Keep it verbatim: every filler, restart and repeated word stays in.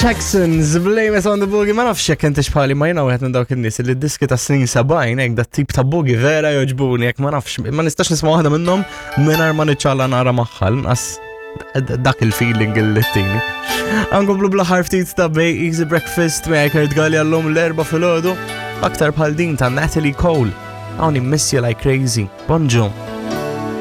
Jacksons, Blame It on the Boogie, ma nafx jekk inti xbħali ma jina wieħed minn dawk in-nies li d-diski ta' snin sabgħin hekk dat tip ta' boogie vera joġbuni hekk ma nafx ma nistax nisma' waħda minnhom mingħajr ma niċċalla nara magħha nqas dak il-feeling il-littini. Għankomplu bl-aħħar ftit ta' Bay Easy Breakfast miegħek Kurt Galli għallum l-erba' filgħodu aktar bħal din ta' Natalie Cole. Hawn miss you like crazy. Bonġu.